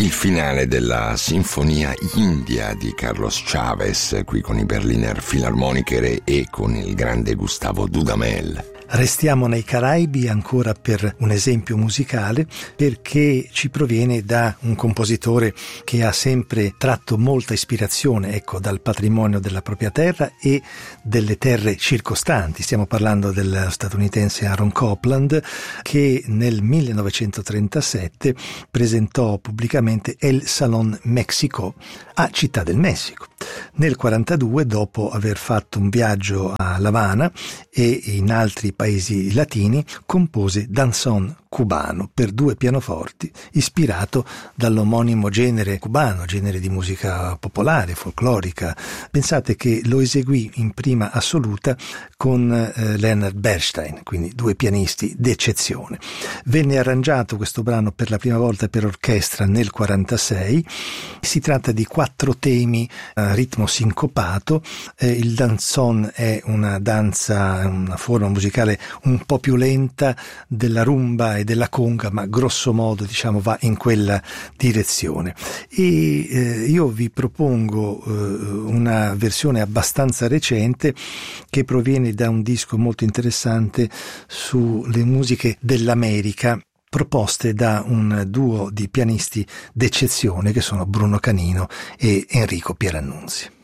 Il finale della Sinfonia India di Carlos Chavez, qui con i Berliner Philharmoniker e con il grande Gustavo Dudamel. Restiamo nei Caraibi ancora per un esempio musicale, perché ci proviene da un compositore che ha sempre tratto molta ispirazione, dal patrimonio della propria terra e delle terre circostanti. Stiamo parlando del statunitense Aaron Copland, che nel 1937 presentò pubblicamente El Salón México a Città del Messico. Nel 1942, dopo aver fatto un viaggio a La Habana e in altri paesi latini, compose Danzón cubano per 2 pianoforti, ispirato dall'omonimo genere cubano, genere di musica popolare, folclorica. Pensate che lo eseguì in prima assoluta con Leonard Bernstein, quindi 2 pianisti d'eccezione. Venne arrangiato questo brano per la prima volta per orchestra nel 1946. Si tratta di 4 temi a ritmo sincopato. Il danzón è una danza, una forma musicale un po' più lenta della rumba e della conga, ma grosso modo va in quella direzione. E io vi propongo una versione abbastanza recente che proviene da un disco molto interessante sulle musiche dell'America, proposte da un duo di pianisti d'eccezione che sono Bruno Canino e Enrico Pierannunzi.